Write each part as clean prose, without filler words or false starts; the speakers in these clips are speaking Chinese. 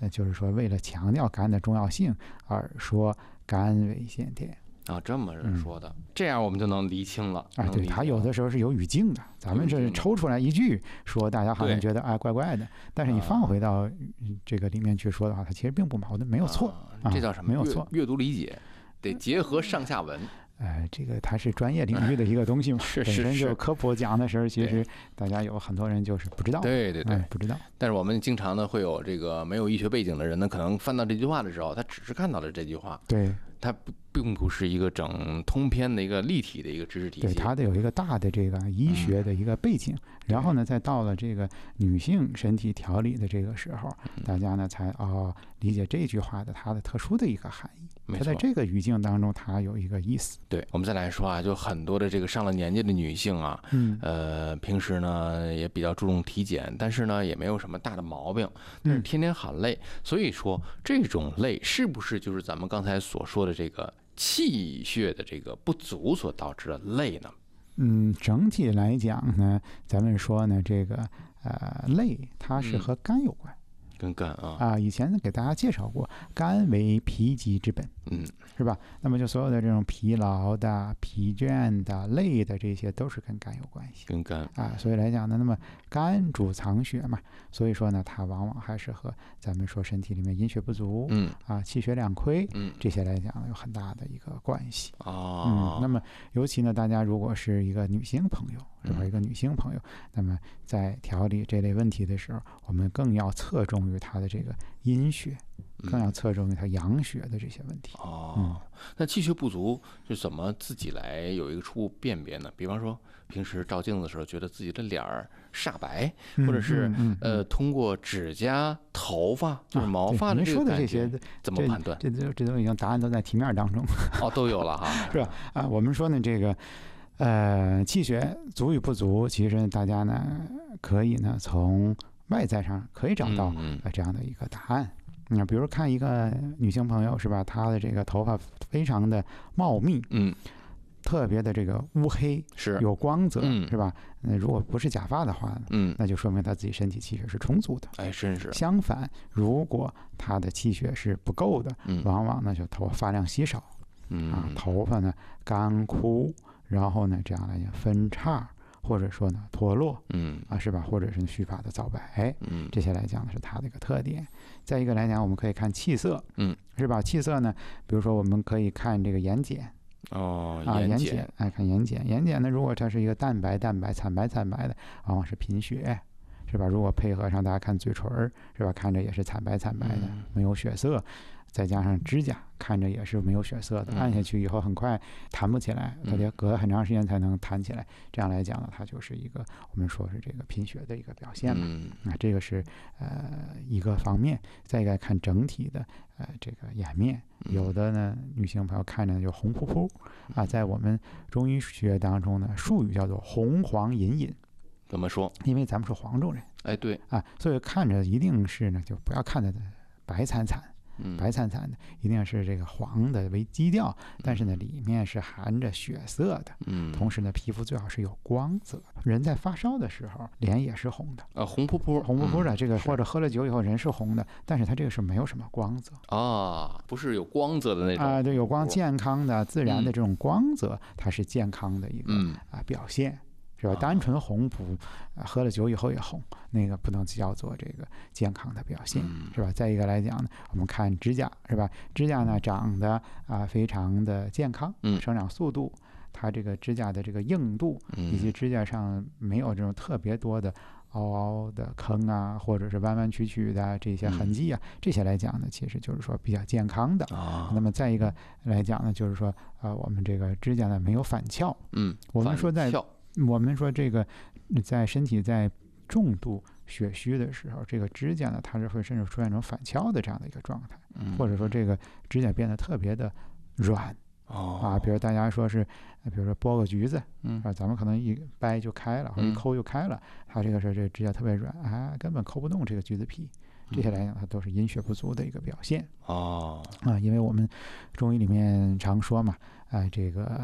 就是说为了强调肝的重要性而说肝为先天。 这么说的，这样我们就能厘清了。 对，它有的时候是有语境的，咱们这抽出来一句说，大家好像觉得怪怪的，但是你放回到这个里面去说的话，它其实并不矛盾，没有错。 这叫什么？ 没有错， 阅读理解得结合上下文。 这个它是专业领域的一个东西嘛， 是本身就科普讲的时候，其实大家有很多人就是不知道， 对， 不知道。 但是我们经常呢会有这个没有医学背景的人呢，可能翻到这句话的时候，他只是看到了这句话， 对， 它并不是一个整通篇的一个立体的一个知识体系， 对，它得有一个大的这个医学的一个背景，然后呢，再到了这个女性身体调理的这个时候，大家呢才理解这句话的它的特殊的一个含义。它在这个语境当中，它有一个意思。 对，我们再来说就很多的这个上了年纪的女性平时呢也比较注重体检，但是呢也没有什么大的毛病，但是天天喊累，所以说这种累是不是就是咱们刚才所说的这个气血的这个不足所导致的累呢？ 整体来讲呢，咱们说呢，这个累它是和肝有关。 跟肝以前给大家介绍过，肝为脾疾之本，是吧？那么就所有的这种疲劳的、疲倦的、累的，这些都是跟肝有关系， 跟肝所以来讲呢，那么肝主藏血嘛，所以说呢，它往往还是和咱们说身体里面阴血不足，气血两亏，这些来讲有很大的一个关系那么尤其呢，大家如果是一个女性朋友，是吧？一个女性朋友，那么在调理这类问题的时候，我们更要侧重于她的这个阴血，更要侧重于她阳血的这些问题。 那气血不足是怎么自己来有一个初步辨别呢？比方说平时照镜子的时候，觉得自己的脸儿煞白，或者是通过指甲、头发，就是毛发的这个感觉，怎么判断？ 这都已经答案都在题面当中都有了哈， 是吧？我们说呢，这个气血足与不足，其实大家呢可以呢从外在上可以找到这样的一个答案。比如看一个女性朋友，是吧？她的这个头发非常的茂密，特别的这个乌黑， 是有光泽，是吧？如果不是假发的话，那就说明她自己身体气血是充足的。 真是。 相反，如果她的气血是不够的，往往呢就头发发量稀少，头发呢干枯，然后呢这样来讲分叉，或者说呢脱落，是吧？或者是须发的早白，这些来讲呢是它的一个特点。再一个来讲，我们可以看气色，是吧？气色呢，比如说我们可以看这个眼睑，眼睑，看眼睑，眼睑呢，如果它是一个淡白、惨白的，往往是贫血，是吧？如果配合上大家看嘴唇，是吧？看着也是惨白的，没有血色。再加上指甲看着也是没有血色的，按下去以后很快弹不起来，它得隔很长时间才能弹起来。这样来讲呢，它就是一个我们说是这个贫血的一个表现嘛。这个是一个方面。再一个看整体的这个颜面，有的呢女性朋友看着就红扑扑在我们中医学当中呢，术语叫做红黄隐隐。 怎么说？ 因为咱们是黄种人， 对所以看着一定是呢，就不要看着白惨惨的，一定是这个黄的为基调，但是呢里面是含着血色的，同时呢皮肤最好是有光泽。人在发烧的时候脸也是红的， 红扑扑的，这个或者喝了酒以后人是红的，但是它这个是没有什么光泽不是有光泽的那种对，有光健康的自然的这种光泽，它是健康的一个表现。是吧？单纯红扑，喝了酒以后也红，那个不能叫做这个健康的表现，是吧？再一个来讲呢，我们看指甲，是吧？指甲呢长得非常的健康，生长速度，它这个指甲的这个硬度，以及指甲上没有这种特别多的凹凹的坑或者是弯弯曲曲的这些痕迹这些来讲呢，其实就是说比较健康的那么再一个来讲呢，就是说我们这个指甲呢没有反翘，我们说这个在身体在重度血虚的时候，这个指甲呢它是会甚至出现一种反翘的这样的一个状态，或者说这个指甲变得特别的软比如大家说是比如说剥个橘子咱们可能一掰就开了，或者一抠就开了，它这个是这个指甲特别软根本抠不动这个橘子皮，这些来讲它都是阴血不足的一个表现因为我们中医里面常说嘛这个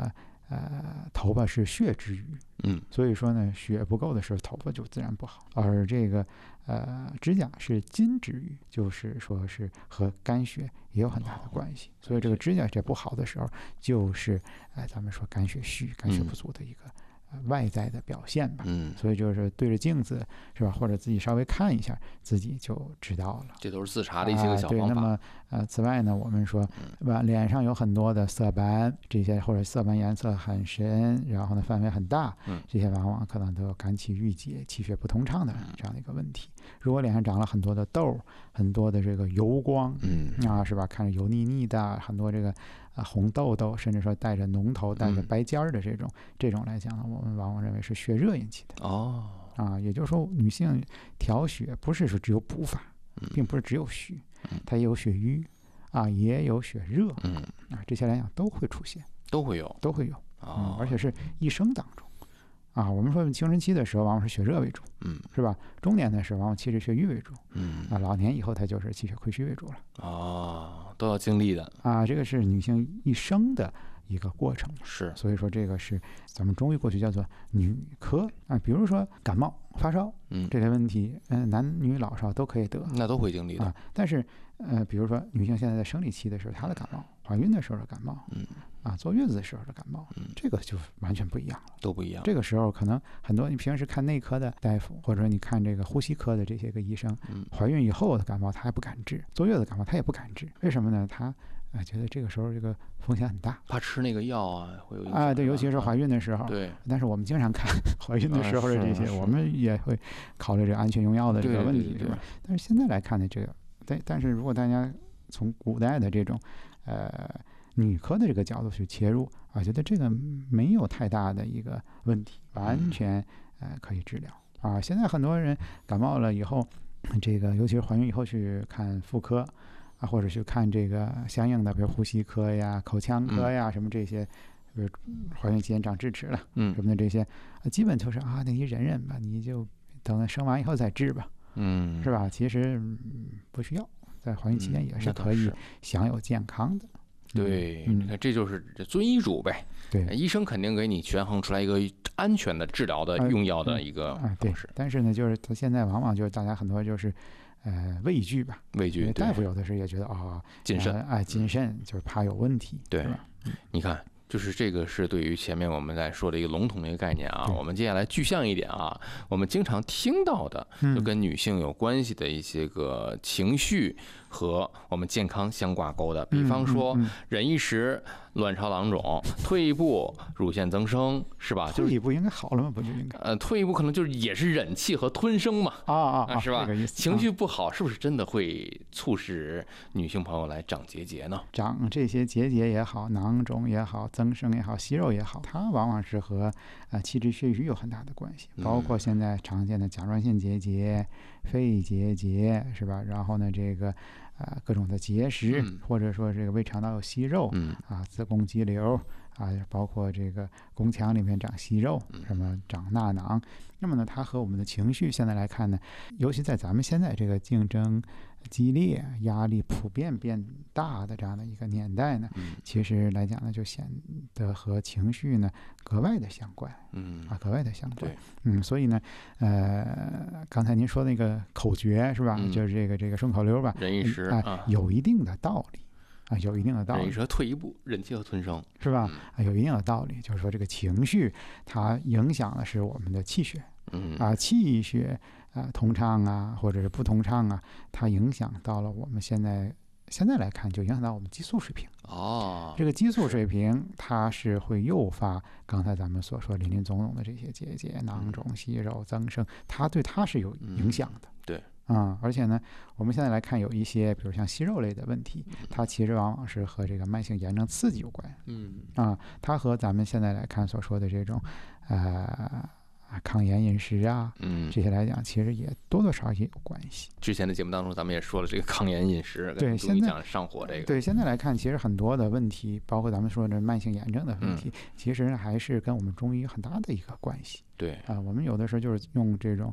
头发是血之余，所以说呢，血不够的时候，头发就自然不好。而这个指甲是筋之余，就是说是和肝血也有很大的关系。所以这个指甲这不好的时候，就是咱们说肝血虚、肝血不足的一个外在的表现吧。所以就是对着镜子是吧，或者自己稍微看一下，自己就知道了。 这都是自查的一些个小方法。 对，那么此外呢，我们说脸上有很多的色斑，这些或者色斑颜色很深，然后呢范围很大，这些往往可能都有肝气郁结、气血不通畅的这样的一个问题。如果脸上长了很多的痘，很多的这个油光，是吧？看着油腻腻的，很多这个红痘痘，甚至说带着脓头、带着白尖儿的这种来讲呢，我们往往认为是血热引起的。也就是说，女性调血不是说只有补法，并不是只有虚，它也有血瘀也有血热，这些来讲都会出现， 都会有， 而且是一生当中。我们说青春期的时候往往是血热为主，是吧？中年的时候往往气滞血瘀为主，老年以后它就是气血亏虚为主了。 都要经历的这个是女性一生的一个过程。 是， 所以说这个是咱们中医过去叫做女科比如说感冒、发烧，这类问题，男女老少都可以得， 那都会经历的。 但是比如说女性现在在生理期的时候，她的感冒，怀孕的时候的感冒，坐月子的时候的感冒，这个就完全不一样了， 都不一样。 这个时候可能很多你平时看内科的大夫，或者说你看这个呼吸科的这些个医生，怀孕以后的感冒他还不敢治，坐月子感冒他也不敢治，为什么呢？他觉得这个时候这个风险很大， 怕吃那个药会有影响对，尤其是怀孕的时候。 对， 但是我们经常看怀孕的时候的这些，我们也会考虑这个安全用药的这个问题，是吧？但是现在来看呢，这个但是如果大家从古代的这种女科的这个角度去切入觉得这个没有太大的一个问题，完全可以治疗现在很多人感冒了以后，这个尤其是怀孕以后去看妇科或者去看这个相应的，比如呼吸科呀、口腔科呀什么这些，比如怀孕期间长智齿了什么的这些，基本就是那你忍忍吧，你就等生完以后再治吧，是吧？其实不需要，在怀孕期间也是可以享有健康的。 对，你看这就是遵医嘱呗。 对， 医生肯定给你权衡出来一个安全的治疗的用药的一个方式。 但是呢，就是他现在往往就是大家很多就是畏惧吧， 畏惧。 大夫有的时候也觉得谨慎， 谨慎，就是怕有问题， 对吧？ 你看。就是这个是对于前面我们在说的一个笼统的一个概念我们接下来具象一点我们经常听到的就跟女性有关系的一些个情绪和我们健康相挂钩的，比方说忍一时卵巢囊肿，退一步乳腺增生，是吧？ 退一步应该好了吗？不就应该？ 退一步可能就是也是忍气和吞声嘛，是吧？情绪不好是不是真的会促使女性朋友来长结节呢？ 长这些结节也好，囊肿也好，增生也好，息肉也好，它往往是和气滞血瘀有很大的关系，包括现在常见的甲状腺结节、肺结节，是吧？然后呢，这个各种的结石，或者说这个胃肠道有息肉，子宫肌瘤包括这个宫腔里面长息肉，什么长纳囊。那么呢，它和我们的情绪现在来看呢，尤其在咱们现在这个竞争激烈、压力普遍变大的这样的一个年代呢，其实来讲呢，就显得和情绪呢格外的相关，格外的相关。所以呢，刚才您说那个口诀是吧？就是这个顺口溜吧， 忍一时有一定的道理。有一定的道理。 忍一时退一步，忍气和吞声， 是吧？有一定的道理，就是说这个情绪它影响的是我们的气血，气血通畅或者是不通畅它影响到了我们现在来看，就影响到我们激素水平。这个激素水平它是会诱发刚才咱们所说林林总总的这些结节、囊肿、息肉、增生，对它是有影响的。 对。 而且呢，我们现在来看有一些，比如像息肉类的问题，它其实往往是和这个慢性炎症刺激有关。它和咱们现在来看所说的这种抗炎饮食这些来讲，其实也多多少少也有关系。 之前的节目当中，咱们也说了这个抗炎饮食， 对，现在讲上火这个。 对，现在来看，其实很多的问题，包括咱们说的慢性炎症的问题，其实还是跟我们中医很大的一个关系。 对我们有的时候就是用这种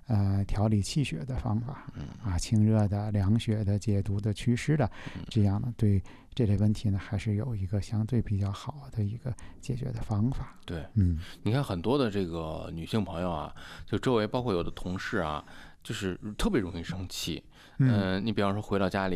调理气血的方法，清热的、凉血的、解毒的、祛湿的，这样呢，对这类问题呢，还是有一个相对比较好的一个解决的方法。 对，你看很多的这个女性朋友啊，就周围包括有的同事啊，就是特别容易生气。你比方说回到家里。